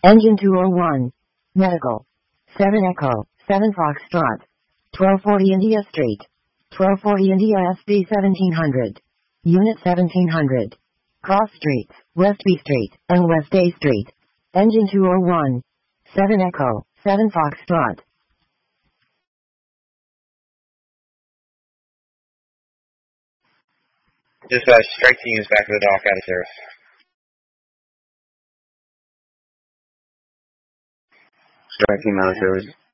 Engine 201. Medical. 7 Echo, 7 Foxtrot. 1240 India Street. 1240 India SB 1700. Unit 1700. Cross Streets, West B Street, and West A Street. Engine 201. 7 Echo, 7 Foxtrot. Dispatch, strike team is back to the dock out of service. Strike team out of service.